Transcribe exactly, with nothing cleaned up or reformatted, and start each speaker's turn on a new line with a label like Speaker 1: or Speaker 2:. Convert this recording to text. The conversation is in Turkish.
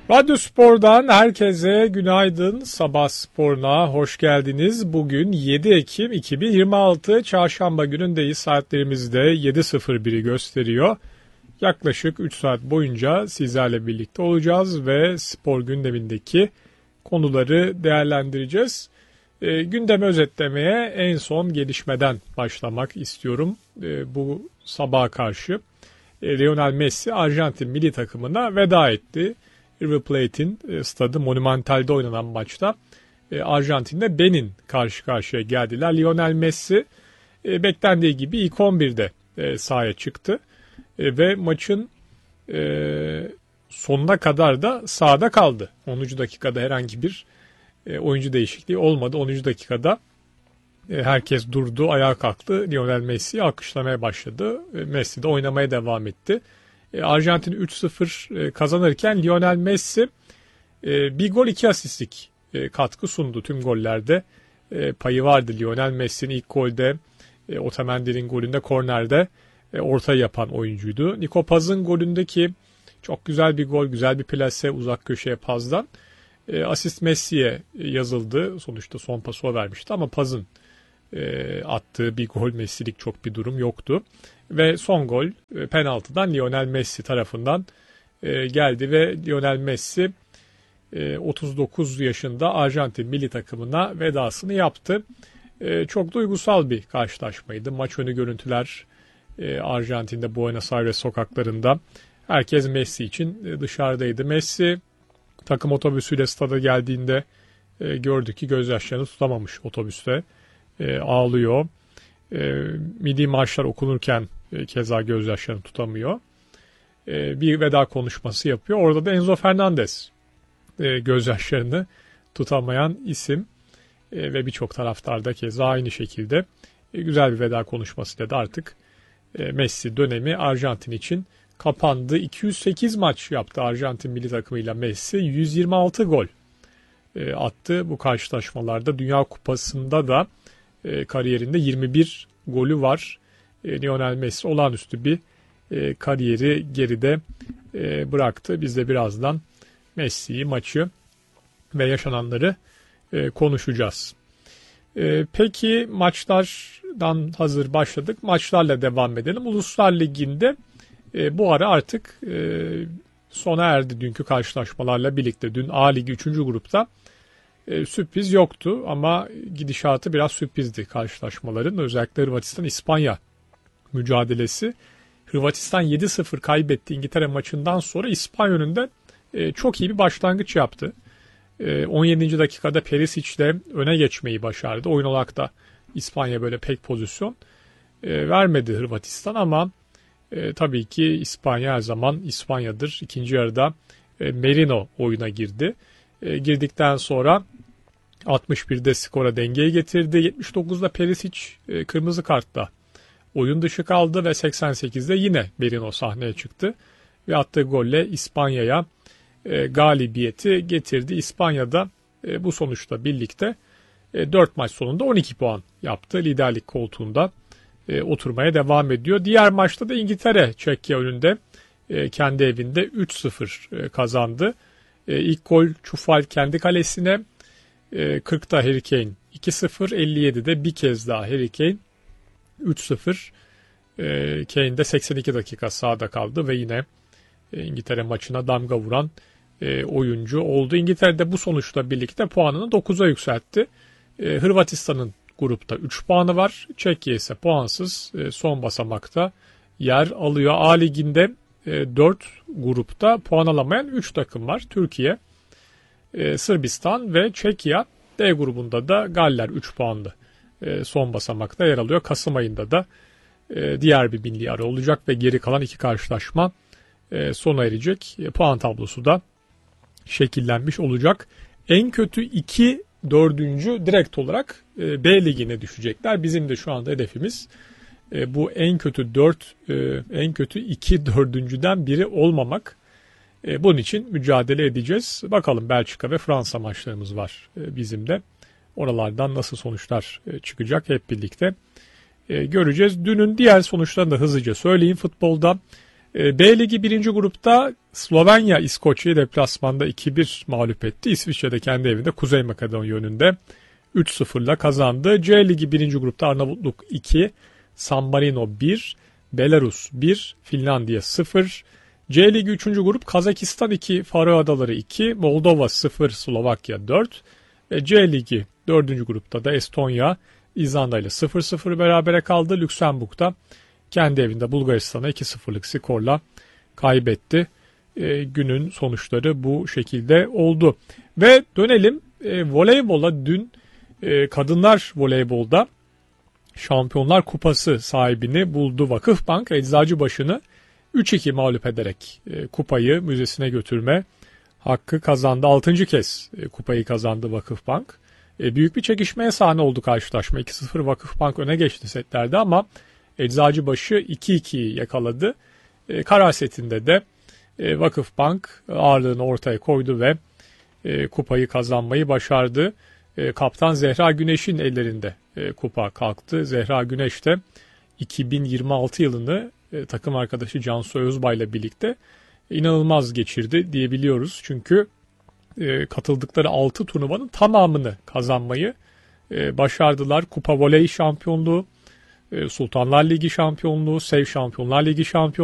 Speaker 1: Radyo Spor'dan herkese günaydın. Sabah sporuna hoş geldiniz. Bugün yedi Ekim iki bin yirmi altı Çarşamba günündeyiz. Saatlerimizde yedi sıfır biri gösteriyor. Yaklaşık üç saat boyunca sizlerle birlikte olacağız ve spor gündemindeki konuları değerlendireceğiz. E, gündemi özetlemeye en son gelişmeden başlamak istiyorum. E, bu sabaha karşı e, Lionel Messi Arjantin milli takımına veda etti. River Plate'in e, stadı Monumental'de oynanan maçta e, Arjantin'de Benin karşı karşıya geldiler. Lionel Messi e, beklendiği gibi ilk on birde e, sahaya çıktı e, ve maçın e, sonuna kadar da sahada kaldı. onuncu dakikada herhangi bir e, oyuncu değişikliği olmadı. onuncu dakikada e, herkes durdu, ayağa kalktı. Lionel Messi'yi alkışlamaya başladı. E, Messi de oynamaya devam etti. Arjantin üç sıfır kazanırken Lionel Messi bir gol iki asistlik katkı sundu tüm gollerde. Payı vardı Lionel Messi'nin ilk golde, Otamendi'nin golünde, kornerde orta yapan oyuncuydu. Nico Paz'ın golündeki çok güzel bir gol, güzel bir plase uzak köşeye Paz'dan. Asist Messi'ye yazıldı. Sonuçta son pası o vermişti ama Paz'ın attığı bir gol, Messi'lik çok bir durum yoktu. Ve son gol penaltıdan Lionel Messi tarafından geldi ve Lionel Messi otuz dokuz yaşında Arjantin milli takımına vedasını yaptı. Çok duygusal bir karşılaşmaydı. Maç önü görüntüler Arjantin'de Buenos Aires sokaklarında. Herkes Messi için dışarıdaydı. Messi takım otobüsüyle stada geldiğinde gördü ki gözyaşlarını tutamamış otobüste. Ağlıyor. Milli marşlar okunurken keza gözyaşlarını tutamıyor. Bir veda konuşması yapıyor. Orada da Enzo Fernandez gözyaşlarını tutamayan isim ve birçok taraftar da keza aynı şekilde güzel bir veda konuşmasıyla da artık Messi dönemi Arjantin için kapandı. iki yüz sekiz maç yaptı Arjantin milli takımıyla Messi. yüz yirmi altı gol attı bu karşılaşmalarda. Dünya Kupası'nda da kariyerinde yirmi bir golü var. Lionel Messi olağanüstü bir kariyeri geride bıraktı. Biz de birazdan Messi'yi, maçı ve yaşananları konuşacağız. Peki maçlardan hazır başladık. Maçlarla devam edelim. Uluslar Ligi'nde bu ara artık sona erdi dünkü karşılaşmalarla birlikte. Dün A Ligi üçüncü grupta E, sürpriz yoktu ama gidişatı biraz sürprizdi karşılaşmaların. Özellikle Hırvatistan-İspanya mücadelesi. Hırvatistan yedi sıfır kaybetti İngiltere maçından sonra İspanya önünde e, çok iyi bir başlangıç yaptı. E, on yedinci dakikada Perisic'le öne geçmeyi başardı. Oyun olarak da İspanya böyle pek pozisyon e, vermedi Hırvatistan ama e, tabii ki İspanya her zaman İspanya'dır. İkinci yarıda e, Merino oyuna girdi. E, girdikten sonra altmış birde skora dengeyi getirdi. yetmiş dokuzda Perisic e, kırmızı kartla oyun dışı kaldı ve seksen sekizde yine Merino sahneye çıktı. Ve attığı golle İspanya'ya e, galibiyeti getirdi. İspanya'da e, bu sonuçla birlikte e, dört maç sonunda on iki puan yaptı. Liderlik koltuğunda e, oturmaya devam ediyor. Diğer maçta da İngiltere Çekya önünde e, kendi evinde üç sıfır e, kazandı. E, ilk gol Çufal kendi kalesine, e, kırkta Harry Kane iki sıfır, elli yedide bir kez daha Harry Kane üç sıfır. E, Kane de seksen iki dakika sahada kaldı ve yine e, İngiltere maçına damga vuran e, oyuncu oldu. İngiltere'de bu sonuçla birlikte puanını dokuza yükseltti. E, Hırvatistan'ın grupta üç puanı var. Çekya ise puansız e, son basamakta yer alıyor. A Ligi'nde dört grupta puan alamayan üç takım var. Türkiye, Sırbistan ve Çekya. D grubunda da Galler üç puanlı son basamakta yer alıyor. Kasım ayında da diğer bir milli ara olacak ve geri kalan iki karşılaşma sona erecek. Puan tablosu da şekillenmiş olacak. En kötü iki dördüncü direkt olarak B Ligi'ne düşecekler. Bizim de şu anda hedefimiz bu en kötü dört, en kötü iki dördüncüden biri olmamak. Bunun için mücadele edeceğiz. Bakalım, Belçika ve Fransa maçlarımız var bizim de. Oralardan nasıl sonuçlar çıkacak hep birlikte göreceğiz. Dünün diğer sonuçlarını da hızlıca söyleyeyim. Futbolda E, B Ligi birinci grupta Slovenya İskoçya'yı deplasmanda iki bir mağlup etti. İsviçre'de kendi evinde Kuzey Makedonya önünde üç sıfırla kazandı. C Ligi birinci grupta Arnavutluk iki, San Marino bir, Belarus bir, Finlandiya sıfır. C Ligi üçüncü grup Kazakistan iki, Faroe Adaları iki, Moldova sıfır, Slovakya dört. Ve C Ligi dördüncü grupta da Estonya İzlanda ile sıfır sıfır berabere kaldı. Lüksemburg'da kendi evinde Bulgaristan'a iki sıfırlık skorla kaybetti. E, günün sonuçları bu şekilde oldu. Ve dönelim e, voleybola. Dün e, kadınlar voleybolda Şampiyonlar Kupası sahibini buldu. Vakıfbank Eczacıbaşı'nı üç iki mağlup ederek e, kupayı müzesine götürme hakkı kazandı. altıncı kez e, kupayı kazandı Vakıfbank. E, büyük bir çekişmeye sahne oldu karşılaşma. iki sıfır Vakıfbank öne geçti setlerde ama Eczacıbaşı iki ikiyi yakaladı. E, karar setinde de e, Vakıfbank ağırlığını ortaya koydu ve e, kupayı kazanmayı başardı. E, Kaptan Zehra Güneş'in ellerinde e, kupa kalktı. Zehra Güneş de iki bin yirmi altı yılını e, takım arkadaşı Cansu Özbay ile birlikte inanılmaz geçirdi diyebiliyoruz. Çünkü e, katıldıkları altı turnuvanın tamamını kazanmayı e, başardılar. Kupa Voley şampiyonluğu, e, Sultanlar Ligi şampiyonluğu, Sev Şampiyonlar Ligi şampiyonluğu,